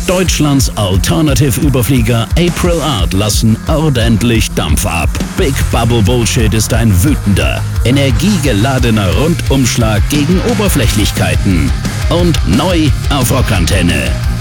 Deutschlands Alternative-Überflieger April Art lassen ordentlich Dampf ab. Big Bubble Bullshit ist ein wütender, energiegeladener Rundumschlag gegen Oberflächlichkeiten. Und neu auf Rockantenne.